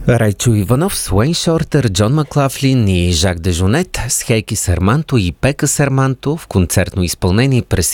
Райчо Иванов с Уейн Шортер, Джон Маклафлин и Жак Дежонет с Хейки Серманто и Пека Серманто в концертно изпълнение през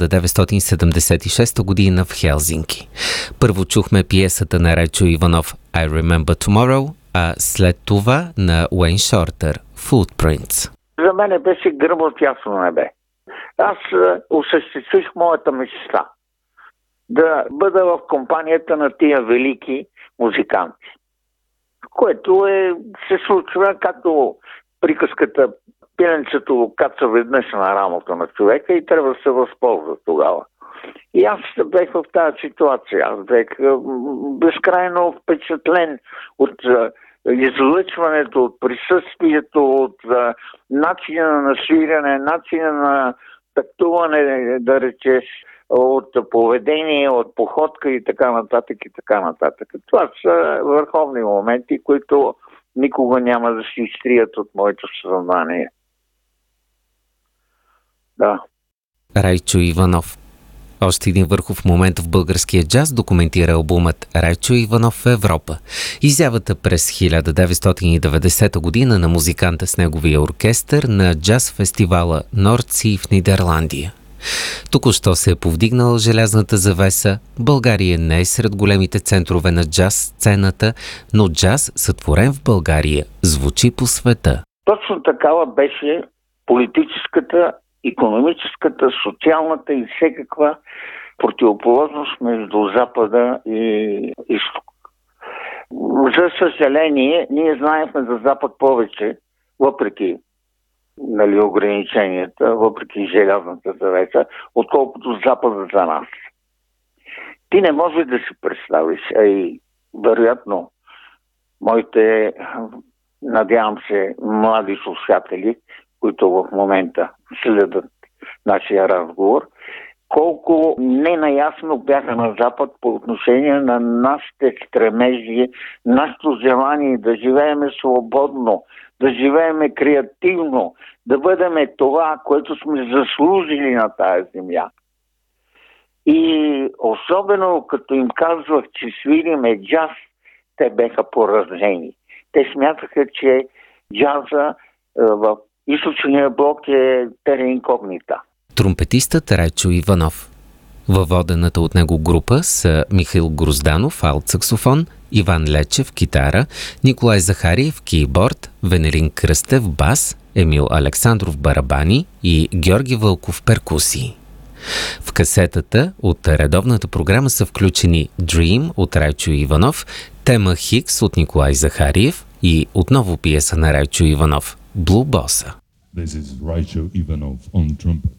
1976 година в Хелзинки. Първо чухме пиесата на Райчо Иванов I Remember Tomorrow, а след това на Уейн Шортер Footprints. За мен беше гръм от ясно небе. Аз осъществих моята мечта да бъда в компанията на тия велики музиканти. Което се случва, както приказката пиленцето каца веднъж на рамото на човека и трябва да се възползва тогава. И аз бех в тази ситуация. Аз бех безкрайно впечатлен от излъчването, от присъствието, от начина на свирене, начина на тактуване, да речеш, от поведение, от походка и така нататък и така нататък. Това са върховни моменти, които никога няма да се изтрият от моето съзнание. Да. Райчо Иванов. Още един върхов момент в българския джаз документира албумът Райчо Иванов в Европа. Изявата през 1990 година на музиканта с неговия оркестър на джаз фестивала Нордси в Нидерландия. Току-що се е повдигнала желязната завеса. България не е сред големите центрове на джаз сцената, но джаз, сътворен в България, звучи по света. Точно такава беше политическата, икономическата, социалната и всекаква противоположност между Запада и Изток. За съжаление, ние знаехме за Запад повече, въпреки ограниченията, въпреки желязната завеса, отколкото Запада за нас. Ти не можеш да си представиш, и вероятно моите, надявам се, млади слушатели, които в момента следят нашия разговор, колко ненаясно бяха на Запад по отношение на нашите стремежи, нашето желание да живееме свободно, да живееме креативно, да бъдем това, което сме заслужили на тая земя. И особено като им казвах, че свириме джаз, те беха поразени. Те смятаха, че джаза в източния блок е терра инкогнита. Тромпетистът Райчо Иванов. Във водената от него група са Михаил Грозданов, алт-саксофон, Иван Лечев, китара, Николай Захариев, кейборд, Венелин Кръстев, бас, Емил Александров, барабани и Георги Вълков, перкусии. В касетата от редовната програма са включени Dream от Райчо Иванов, тема Хикс от Николай Захариев и отново пиеса на Райчо Иванов Blue Bossa. This is Raicho Ivanov on trumpet.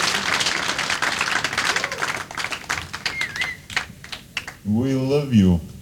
We love you.